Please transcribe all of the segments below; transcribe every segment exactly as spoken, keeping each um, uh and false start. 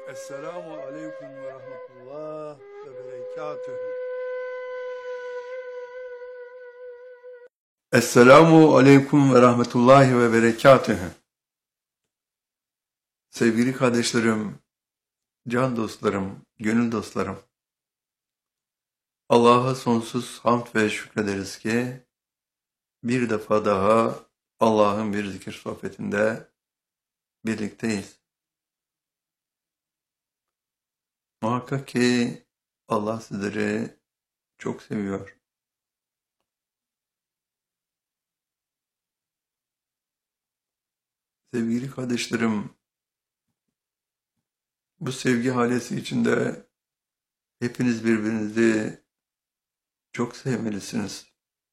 Esselamu aleyküm ve rahmetullah ve berekatühü. Esselamu aleyküm ve rahmetullahi ve berekatühü. Sevgili kardeşlerim, can dostlarım, gönül dostlarım. Allah'a sonsuz hamd ve şükrederiz ki bir defa daha Allah'ın bir zikir sohbetinde birlikteyiz. Muhakkak ki Allah sizleri çok seviyor. Sevgili kardeşlerim, bu sevgi halesi içinde hepiniz birbirinizi çok sevmelisiniz.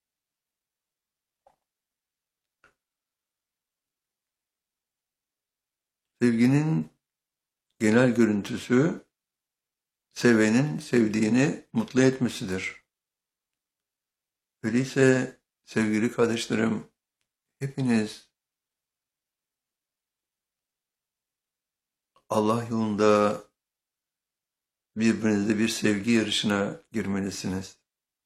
Sevginin genel görüntüsü, sevenin sevdiğini mutlu etmesidir. Öyleyse sevgili kardeşlerim, hepiniz Allah yolunda birbirinizle bir sevgi yarışına girmelisiniz.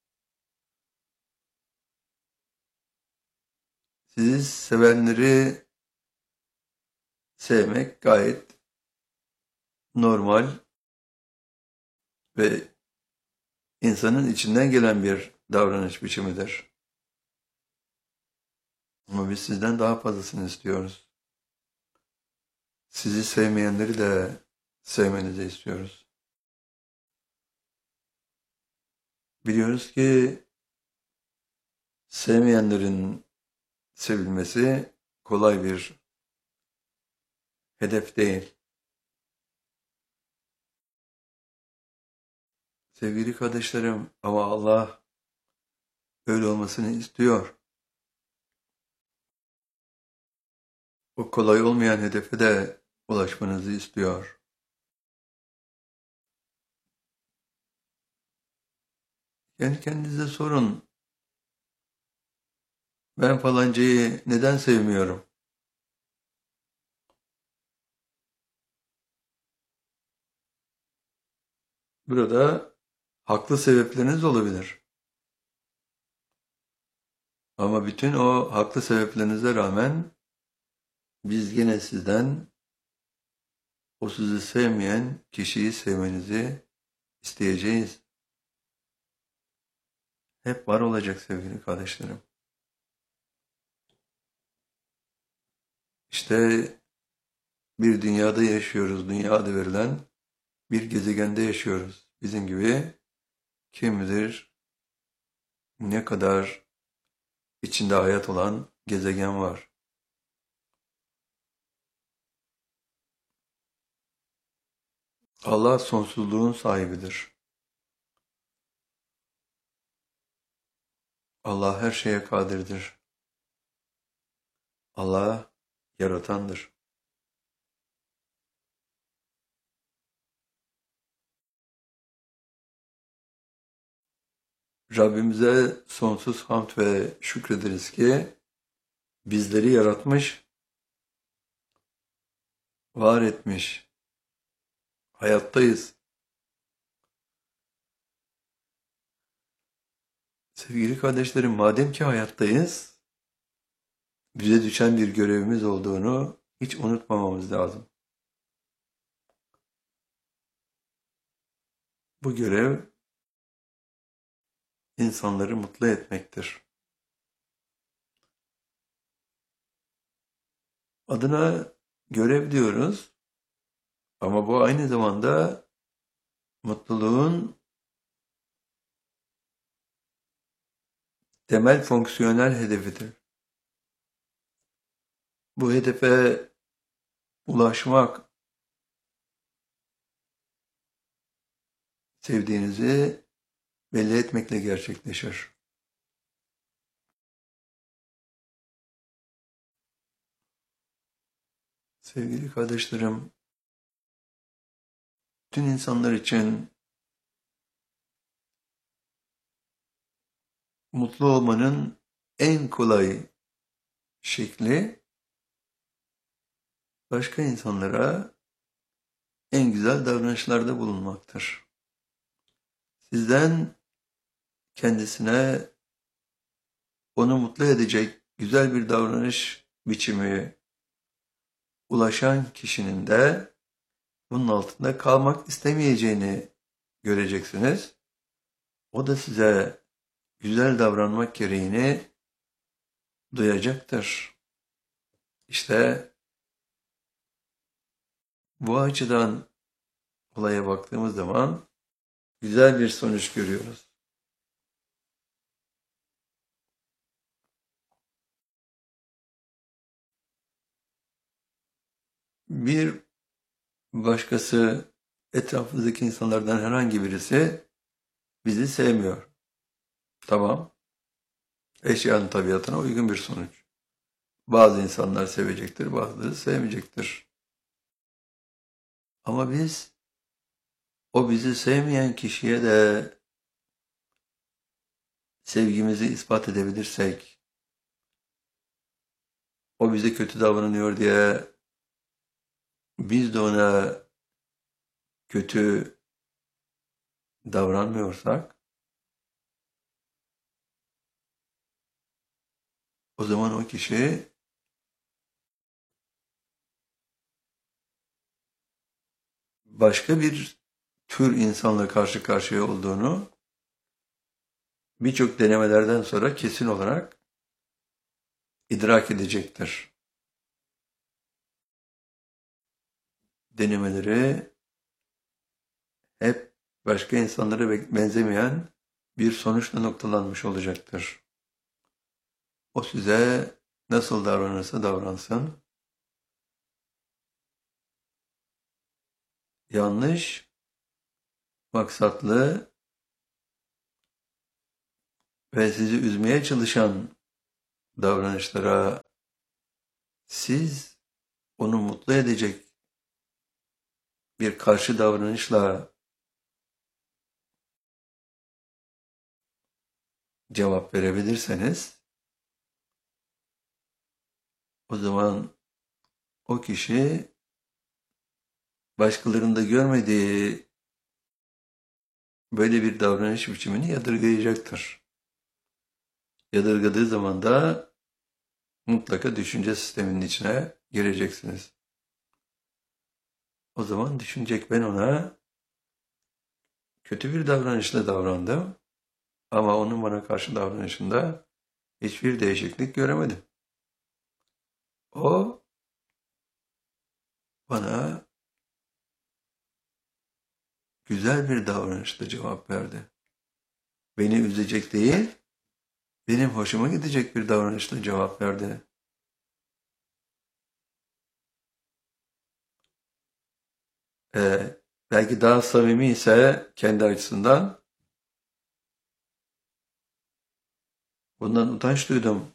Sizi sevenleri sevmek gayet normal ve insanın içinden gelen bir davranış biçimidir. Ama biz sizden daha fazlasını istiyoruz. Sizi sevmeyenleri de sevmenizi istiyoruz. Biliyoruz ki sevmeyenlerin sevilmesi kolay bir hedef değil. Sevgili kardeşlerim, ama Allah öyle olmasını istiyor. O kolay olmayan hedefe de ulaşmanızı istiyor. Yani kendinize sorun. Ben falancayı neden sevmiyorum? Burada haklı sebepleriniz olabilir. Ama bütün o haklı sebeplerinize rağmen biz yine sizden o sizi sevmeyen kişiyi sevmenizi isteyeceğiz. Hep var olacak sevgili kardeşlerim. İşte bir dünyada yaşıyoruz, dünya adı verilen bir gezegende yaşıyoruz. Bizim gibi kim bilir ne kadar içinde hayat olan gezegen var. Allah sonsuzluğun sahibidir. Allah her şeye kadirdir. Allah yaratandır. Rabbimize sonsuz hamd ve şükrederiz ki bizleri yaratmış, var etmiş, hayattayız. Sevgili kardeşlerim, madem ki hayattayız, bize düşen bir görevimiz olduğunu hiç unutmamamız lazım. Bu görev insanları mutlu etmektir. Adına görev diyoruz ama bu aynı zamanda mutluluğun temel fonksiyonel hedefidir. Bu hedefe ulaşmak, sevdiğinizi belli etmekle gerçekleşir. Sevgili kardeşlerim, bütün insanlar için mutlu olmanın en kolay şekli başka insanlara en güzel davranışlarda bulunmaktır. Sizden kendisine onu mutlu edecek güzel bir davranış biçimi ulaşan kişinin de bunun altında kalmak istemeyeceğini göreceksiniz. O da size güzel davranmak gereğini duyacaktır. İşte bu açıdan olaya baktığımız zaman güzel bir sonuç görüyoruz. Bir başkası, etrafımızdaki insanlardan herhangi birisi bizi sevmiyor. Tamam. Eşyanın tabiatına uygun bir sonuç. Bazı insanlar sevecektir, bazıları sevmeyecektir. Ama biz o bizi sevmeyen kişiye de sevgimizi ispat edebilirsek, o bize kötü davranıyor diye biz de ona kötü davranmıyorsak, o zaman o kişi başka bir tür insanla karşı karşıya olduğunu birçok denemelerden sonra kesin olarak idrak edecektir. Denemeleri hep başka insanlara benzemeyen bir sonuçla noktalanmış olacaktır. O size nasıl davranırsa davransın, yanlış, maksatlı ve sizi üzmeye çalışan davranışlara siz onu mutlu edecek bir karşı davranışla cevap verebilirseniz, o zaman o kişi başkalarında görmediği böyle bir davranış biçimini yadırgayacaktır. Yadırgadığı zaman da mutlaka düşünce sisteminin içine gireceksiniz. O zaman düşünecek, ben ona kötü bir davranışla davrandım ama onun bana karşı davranışında hiçbir değişiklik göremedim. O bana güzel bir davranışla cevap verdi. Beni üzecek değil, benim hoşuma gidecek bir davranışla cevap verdi. Ee, belki daha samimi ise kendi açısından bundan utanç duydum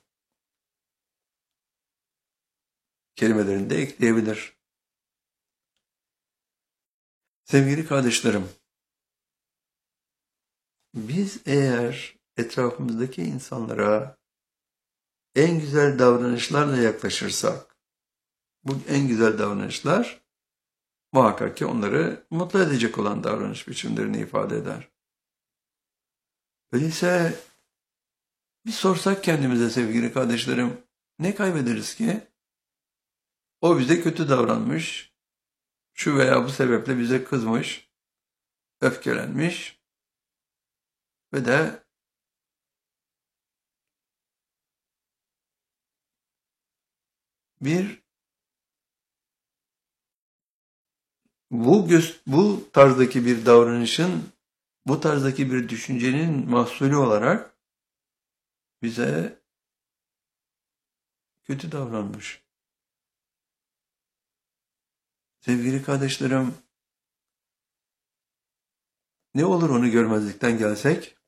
kelimelerini de ekleyebilir. Sevgili kardeşlerim, biz eğer etrafımızdaki insanlara en güzel davranışlarla yaklaşırsak, bu en güzel davranışlar muhakkak ki onları mutlu edecek olan davranış biçimlerini ifade eder. Öyleyse bir sorsak kendimize sevgili kardeşlerim, ne kaybederiz ki? O bize kötü davranmış, şu veya bu sebeple bize kızmış, öfkelenmiş ve de bir bu göz, bu tarzdaki bir davranışın, bu tarzdaki bir düşüncenin mahsulü olarak bize kötü davranmış. Sevgili kardeşlerim, ne olur onu görmezlikten gelsek?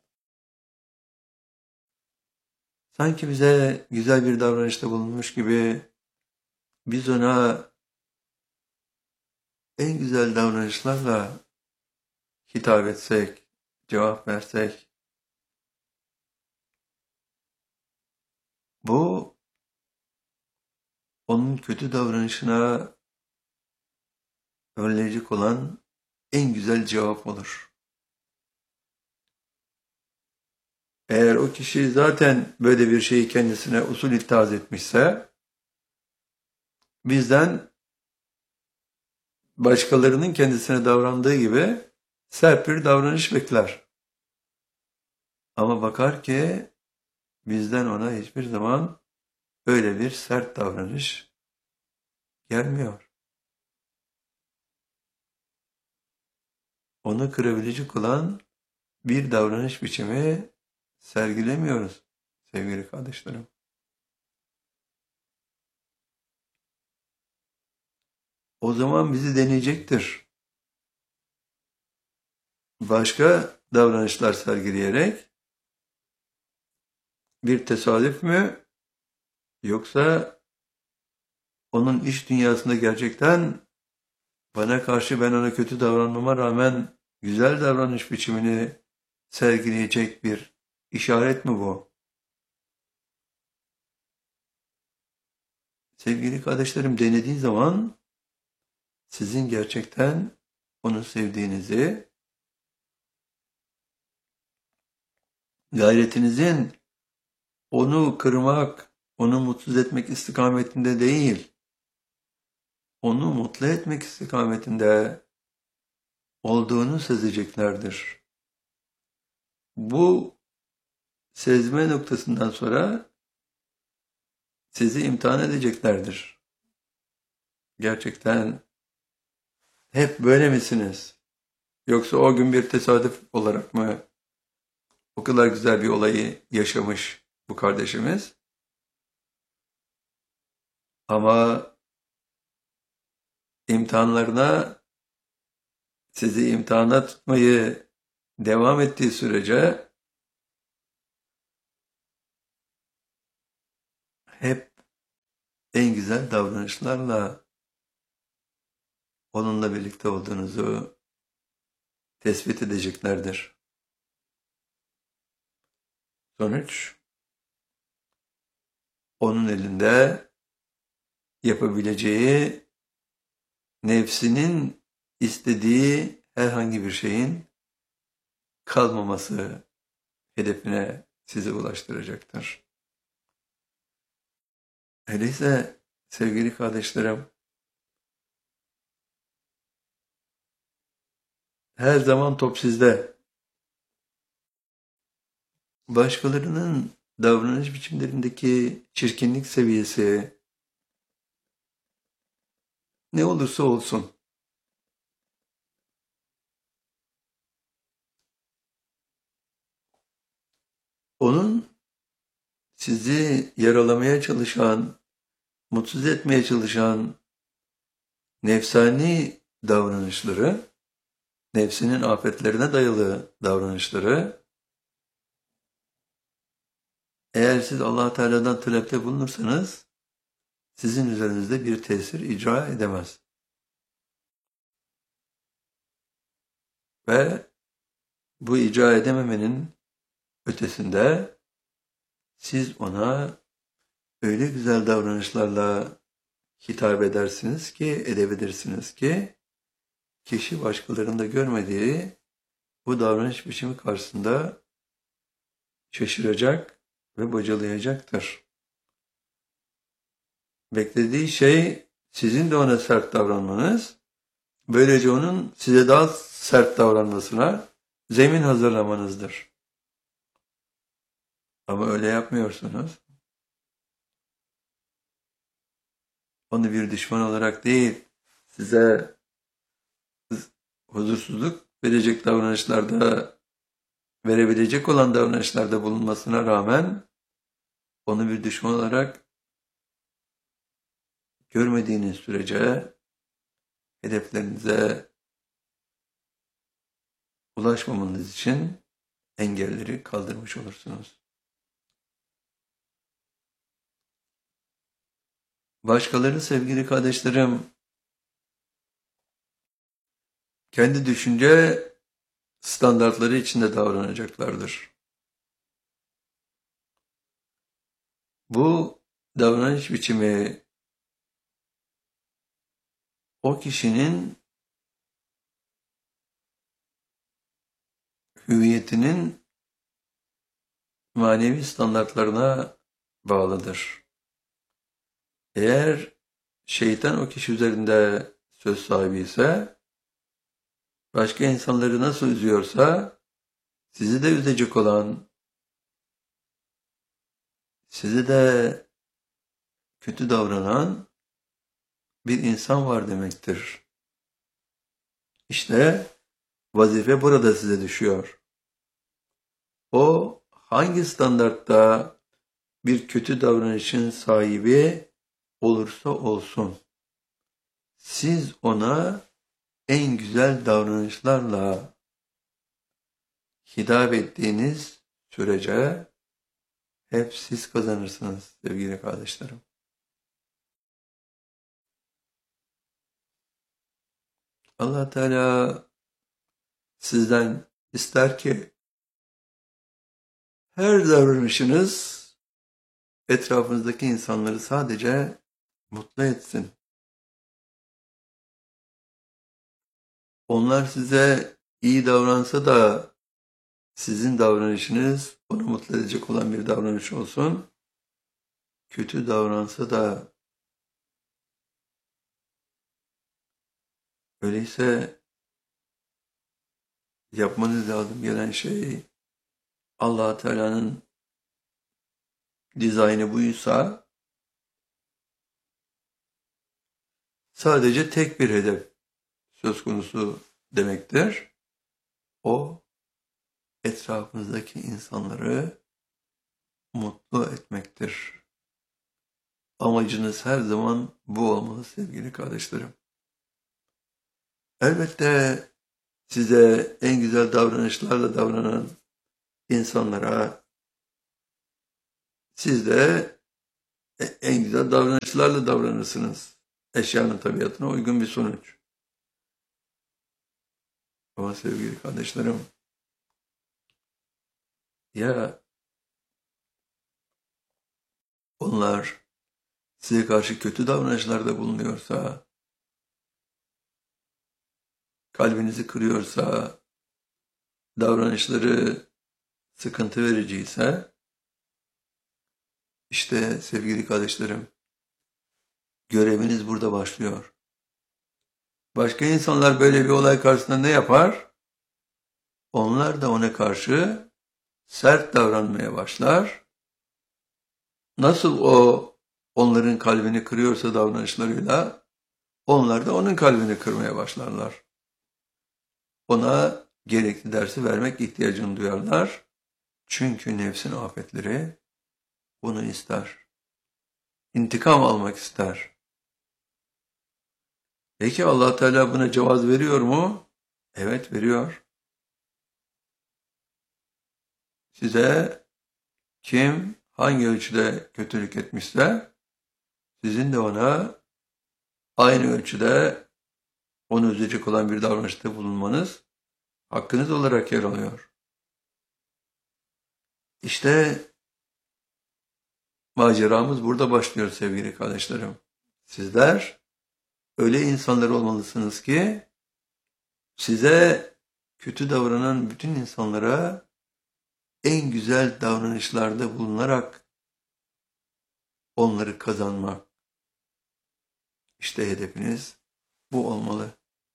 Sanki bize güzel bir davranışta bulunmuş gibi biz ona en güzel davranışlarla hitap etsek, cevap versek, bu onun kötü davranışına önleyecek olan en güzel cevap olur. Eğer o kişi zaten böyle bir şeyi kendisine usul ittihaz etmişse, bizden başkalarının kendisine davrandığı gibi sert bir davranış bekler. Ama bakar ki bizden ona hiçbir zaman öyle bir sert davranış gelmiyor. Onu kırabilecek olan bir davranış biçimi sergilemiyoruz sevgili kardeşlerim. O zaman bizi deneyecektir. Başka davranışlar sergileyerek bir tesadüf mü, yoksa onun iş dünyasında gerçekten bana karşı ben ona kötü davranmama rağmen güzel davranış biçimini sergileyecek bir işaret mi bu? Sevgili kardeşlerim, denediği zaman sizin gerçekten onu sevdiğinizi, gayretinizin onu kırmak, onu mutsuz etmek istikametinde değil, onu mutlu etmek istikametinde olduğunu sezeceklerdir. Bu sezme noktasından sonra sizi imtihan edeceklerdir. Gerçekten hep böyle misiniz? Yoksa o gün bir tesadüf olarak mı o kadar güzel bir olayı yaşamış bu kardeşimiz? Ama imtihanlarına, sizi imtihana tutmayı devam ettiği sürece hep en güzel davranışlarla onunla birlikte olduğunuzu tespit edeceklerdir. Sonuç, onun elinde yapabileceği, nefsinin istediği herhangi bir şeyin kalmaması hedefine sizi ulaştıracaktır. Öyleyse sevgili kardeşlerim, her zaman top sizde. Başkalarının davranış biçimlerindeki çirkinlik seviyesi ne olursa olsun, onun sizi yaralamaya çalışan, mutsuz etmeye çalışan nefsani davranışları, nefsinin afetlerine dayalı davranışları, eğer siz Allah Teala'dan talepte bulunursanız, sizin üzerinizde bir tesir icra edemez. Ve bu icra edememenin ötesinde siz ona öyle güzel davranışlarla hitap edersiniz ki, edebilirsiniz ki, kişi başkalarında görmediği bu davranış biçimi karşısında şaşıracak ve bocalayacaktır. Beklediği şey sizin de ona sert davranmanız, böylece onun size daha sert davranmasına zemin hazırlamanızdır. Ama öyle yapmıyorsunuz. Onu bir düşman olarak değil, size huzursuzluk verecek davranışlarda, verebilecek olan davranışlarda bulunmasına rağmen onu bir düşman olarak görmediğiniz sürece hedeflerinize ulaşmamanız için engelleri kaldırmış olursunuz. Başkaları sevgili kardeşlerim, kendi düşünce standartları içinde davranacaklardır. Bu davranış biçimi o kişinin hüviyetinin manevi standartlarına bağlıdır. Eğer şeytan o kişi üzerinde söz sahibi ise, başka insanları nasıl üzüyorsa, sizi de üzecek olan, sizi de kötü davranan bir insan var demektir. İşte vazife burada size düşüyor. O hangi standartta bir kötü davranışın sahibi olursa olsun, siz ona en güzel davranışlarla hitap ettiğiniz sürece hep siz kazanırsınız sevgili kardeşlerim. Allah Teala sizden ister ki her davranışınız etrafınızdaki insanları sadece mutlu etsin. Onlar size iyi davransa da sizin davranışınız onu mutlu edecek olan bir davranış olsun. Kötü davransa da öyleyse yapmanız lazım gelen şey, Allah Teala'nın dizaynı buysa sadece tek bir hedef söz konusu demektir. O etrafınızdaki insanları mutlu etmektir. Amacınız her zaman bu olmalı sevgili kardeşlerim. Elbette size en güzel davranışlarla davranan insanlara siz de en güzel davranışlarla davranırsınız. Eşyanın tabiatına uygun bir sonuç. Ama sevgili kardeşlerim, ya onlar size karşı kötü davranışlarda bulunuyorsa, kalbinizi kırıyorsa, davranışları sıkıntı vericiyse, işte sevgili kardeşlerim, göreviniz burada başlıyor. Başka insanlar böyle bir olay karşısında ne yapar? Onlar da ona karşı sert davranmaya başlar. Nasıl o onların kalbini kırıyorsa davranışlarıyla, onlar da onun kalbini kırmaya başlarlar. Ona gerekli dersi vermek ihtiyacını duyarlar. Çünkü nefsin afetleri bunu ister. İntikam almak ister. Peki Allah Teala buna cevaz veriyor mu? Evet, veriyor. Size kim hangi ölçüde kötülük etmişse, sizin de ona aynı ölçüde onu üzecek olan bir davranışta bulunmanız hakkınız olarak yer alıyor. İşte maceramız burada başlıyor sevgili kardeşlerim. Sizler öyle insanlar olmalısınız ki size kötü davranan bütün insanlara en güzel davranışlarda bulunarak onları kazanmak. İşte hedefiniz bu olmalı.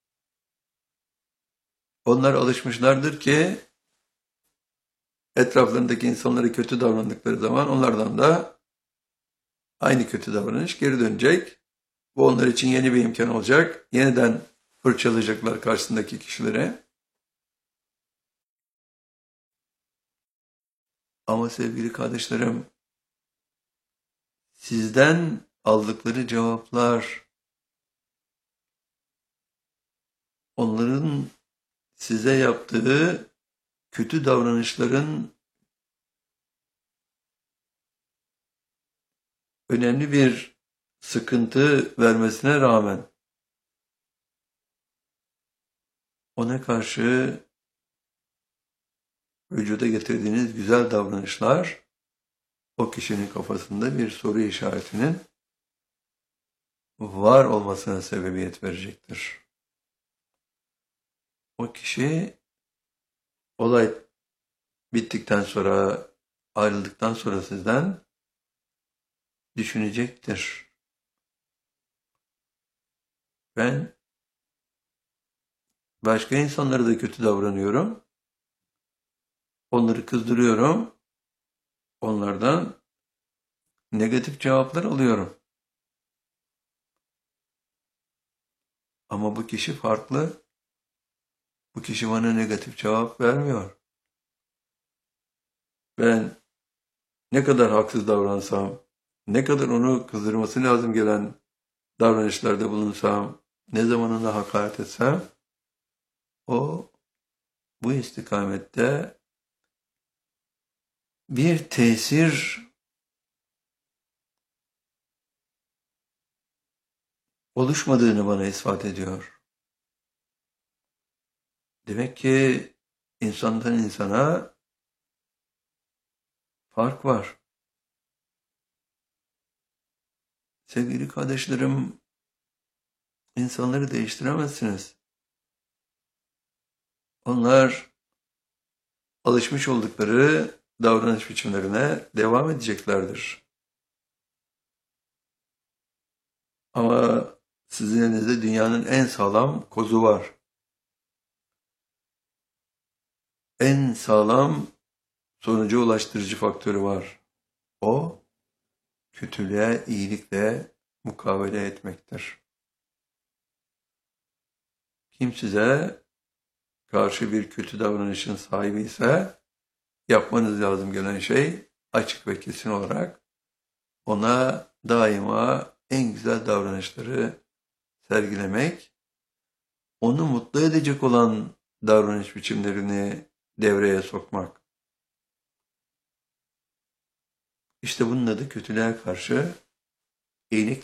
Onlar alışmışlardır ki etraflarındaki insanlara kötü davrandıkları zaman onlardan da aynı kötü davranış geri dönecek. Bu onlar için yeni bir imkan olacak. Yeniden fırçalayacaklar karşısındaki kişilere. Ama sevgili kardeşlerim, sizden aldıkları cevaplar, onların size yaptığı kötü davranışların önemli bir sıkıntı vermesine rağmen ona karşı vücuda getirdiğiniz güzel davranışlar o kişinin kafasında bir soru işaretinin var olmasına sebebiyet verecektir. O kişi olay bittikten sonra, ayrıldıktan sonra sizden düşünecektir. Ben başka insanlara da kötü davranıyorum. Onları kızdırıyorum. Onlardan negatif cevaplar alıyorum. Ama bu kişi farklı. Bu kişi bana negatif cevap vermiyor. Ben ne kadar haksız davransam, ne kadar onu kızdırması lazım gelen davranışlarda bulunsam, ne zaman ona hakaret etsem, o bu istikamette bir tesir oluşmadığını bana ispat ediyor. Demek ki insandan insana fark var. Sevgili kardeşlerim, insanları değiştiremezsiniz. Onlar alışmış oldukları davranış biçimlerine devam edeceklerdir. Ama sizin elinizde dünyanın en sağlam kozu var. En sağlam sonuca ulaştırıcı faktörü var. O, kötülüğe iyilikle mukabele etmektir. Kim size karşı bir kötü davranışın sahibi ise yapmanız lazım gelen şey açık ve kesin olarak ona daima en güzel davranışları sergilemek, onu mutlu edecek olan davranış biçimlerini devreye sokmak. İşte bunun adı kötülüğe karşı iyilik